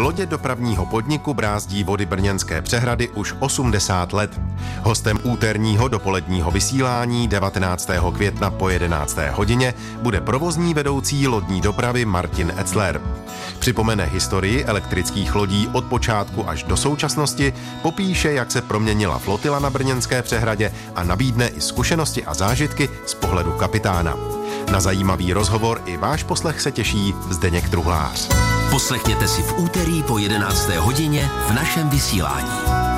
Lodě dopravního podniku brázdí vody brněnské přehrady už 80 let. Hostem úterního dopoledního vysílání 19. května po 11. hodině bude provozní vedoucí lodní dopravy Martin Etzler. Připomene historii elektrických lodí od počátku až do současnosti, popíše, jak se proměnila flotila na brněnské přehradě a nabídne i zkušenosti a zážitky z pohledu kapitána. Na zajímavý rozhovor i váš poslech se těší Zdeněk Truhlář. Poslechněte si v úterý po 11. hodině v našem vysílání.